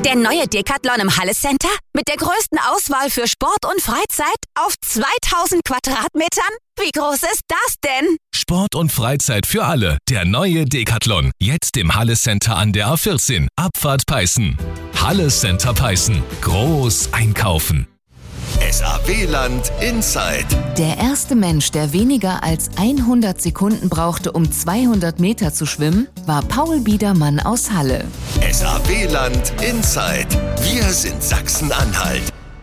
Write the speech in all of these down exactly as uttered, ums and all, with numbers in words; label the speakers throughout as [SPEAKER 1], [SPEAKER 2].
[SPEAKER 1] Der neue Decathlon im Halle Center mit der größten Auswahl für Sport und Freizeit auf zweitausend Quadratmetern? Wie groß ist das denn?
[SPEAKER 2] Sport und Freizeit für alle. Der neue Decathlon. Jetzt im Halle Center an der A vierzehn. Abfahrt Peißen. Halle Center Peißen. Groß einkaufen.
[SPEAKER 3] S A W-Land Inside.
[SPEAKER 4] Der erste Mensch, der weniger als hundert Sekunden brauchte, um zweihundert Meter zu schwimmen, war Paul Biedermann aus Halle.
[SPEAKER 3] S A W-Land Inside. Wir sind Sachsen-Anhalt.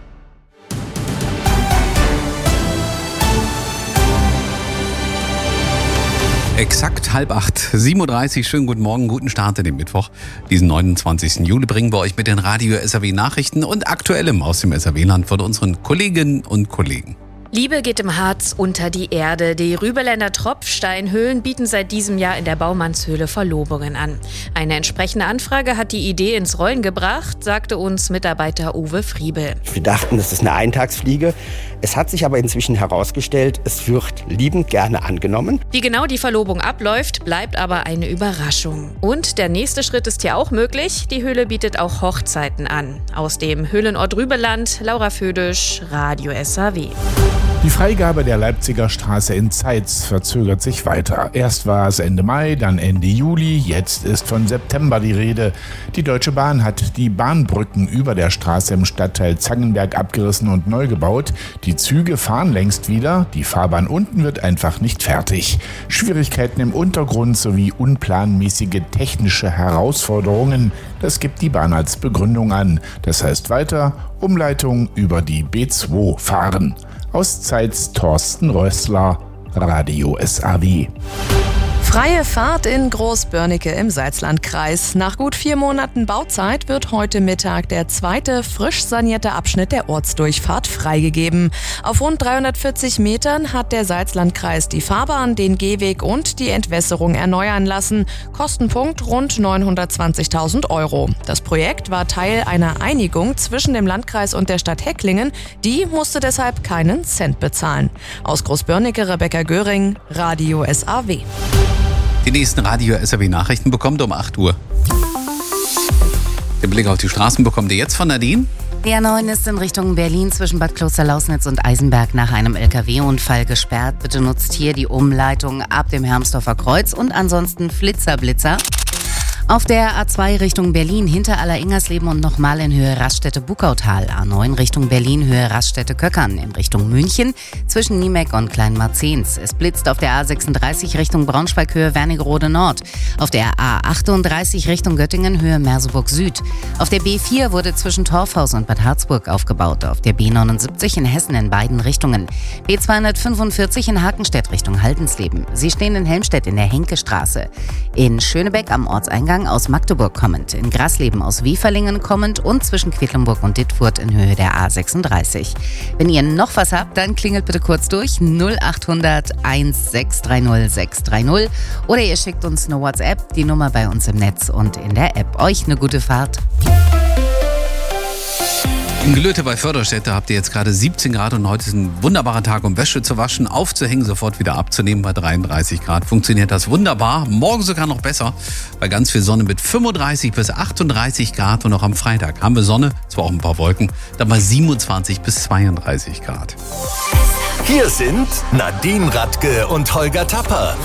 [SPEAKER 5] Exakt halb acht, sieben Uhr dreißig, schönen guten Morgen, guten Start in den Mittwoch. Diesen neunundzwanzigsten Juli bringen wir euch mit den Radio S A W Nachrichten und Aktuellem aus dem S A W-Land von unseren Kolleginnen und Kollegen.
[SPEAKER 6] Liebe geht im Harz unter die Erde. Die Rübeländer Tropfsteinhöhlen bieten seit diesem Jahr in der Baumannshöhle Verlobungen an. Eine entsprechende Anfrage hat die Idee ins Rollen gebracht, sagte uns Mitarbeiter Uwe Friebel.
[SPEAKER 7] Wir dachten, das ist eine Eintagsfliege. Es hat sich aber inzwischen herausgestellt, es wird liebend gerne angenommen.
[SPEAKER 6] Wie genau die Verlobung abläuft, bleibt aber eine Überraschung. Und der nächste Schritt ist hier auch möglich. Die Höhle bietet auch Hochzeiten an. Aus dem Höhlenort Rübeland, Laura Födisch, Radio S A W.
[SPEAKER 8] Die Freigabe der Leipziger Straße in Zeitz verzögert sich weiter. Erst war es Ende Mai, dann Ende Juli, jetzt ist von September die Rede. Die Deutsche Bahn hat die Bahnbrücken über der Straße im Stadtteil Zangenberg abgerissen und neu gebaut. Die Züge fahren längst wieder, die Fahrbahn unten wird einfach nicht fertig. Schwierigkeiten im Untergrund sowie unplanmäßige technische Herausforderungen, das gibt die Bahn als Begründung an. Das heißt weiter, Umleitung über die B zwei fahren. Aus Zeitz Thorsten Rössler, Radio S A W.
[SPEAKER 9] Freie Fahrt in Großbörnecke im Salzlandkreis. Nach gut vier Monaten Bauzeit wird heute Mittag der zweite frisch sanierte Abschnitt der Ortsdurchfahrt freigegeben. Auf rund dreihundertvierzig Metern hat der Salzlandkreis die Fahrbahn, den Gehweg und die Entwässerung erneuern lassen. Kostenpunkt rund neunhundertzwanzigtausend Euro. Das Projekt war Teil einer Einigung zwischen dem Landkreis und der Stadt Hecklingen. Die musste deshalb keinen Cent bezahlen. Aus Großbörnecke Rebecca Göring, Radio S A W.
[SPEAKER 5] Die nächsten Radio S A W Nachrichten bekommt ihr um acht Uhr. Den Blick auf die Straßen bekommt ihr jetzt von Nadine.
[SPEAKER 10] Die A neun ist in Richtung Berlin zwischen Bad Kloster-Lausnitz und Eisenberg nach einem L K W-Unfall gesperrt. Bitte nutzt hier die Umleitung ab dem Hermsdorfer Kreuz und ansonsten Flitzer-Blitzer. Auf der A zwei Richtung Berlin hinter Aller-Ingersleben und nochmal in Höhe Raststätte-Buckautal. A neun Richtung Berlin Höhe Raststätte-Köckern. In Richtung München zwischen Niemeck und Kleinmarzens. Es blitzt auf der A sechsunddreißig Richtung Braunschweig Höhe Wernigerode Nord. Auf der A achtunddreißig Richtung Göttingen Höhe Merseburg Süd. Auf der B vier wurde zwischen Torfhaus und Bad Harzburg aufgebaut. Auf der B neunundsiebzig in Hessen in beiden Richtungen. B zweihundertfünfundvierzig in Hakenstedt Richtung Haldensleben. Sie stehen in Helmstedt in der Henkestraße. In Schönebeck am Ortseingang aus Magdeburg kommend, in Grasleben aus Wieferlingen kommend und zwischen Quedlinburg und Dittfurt in Höhe der A sechsunddreißig. Wenn ihr noch was habt, dann klingelt bitte kurz durch null achthundert sechshundert dreißig sechshundert oder ihr schickt uns eine WhatsApp, die Nummer bei uns im Netz und in der App. Euch eine gute Fahrt.
[SPEAKER 5] In Gelöte bei Förderstätte habt ihr jetzt gerade siebzehn Grad und heute ist ein wunderbarer Tag, um Wäsche zu waschen, aufzuhängen, sofort wieder abzunehmen bei dreiunddreißig Grad. Funktioniert das wunderbar. Morgen sogar noch besser, bei ganz viel Sonne mit fünfunddreißig bis achtunddreißig Grad und auch am Freitag haben wir Sonne, zwar auch ein paar Wolken, dann mal siebenundzwanzig bis zweiunddreißig Grad.
[SPEAKER 3] Hier sind Nadine Radke und Holger Tapper.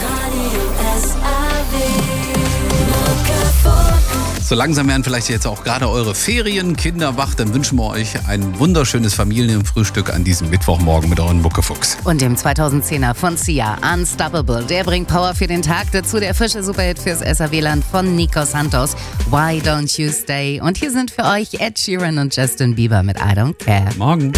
[SPEAKER 5] So langsam werden vielleicht jetzt auch gerade eure Ferien, Kinder wach. Dann wünschen wir euch ein wunderschönes Familienfrühstück an diesem Mittwochmorgen mit euren Muckefuchs.
[SPEAKER 10] Und dem zweitausendzehner von Sia, Unstoppable. Der bringt Power für den Tag. Dazu der frische Superhit fürs S A W-Land von Nico Santos. Why Don't You Stay? Und hier sind für euch Ed Sheeran und Justin Bieber mit I Don't Care.
[SPEAKER 5] Morgen.